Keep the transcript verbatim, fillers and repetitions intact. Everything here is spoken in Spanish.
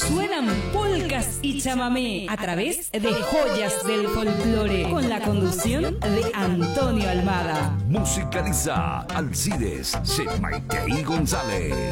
Suenan polcas y chamamé a través de Joyas del Folclore, con la conducción de Antonio Almada. Musicaliza Alcides Maite y González.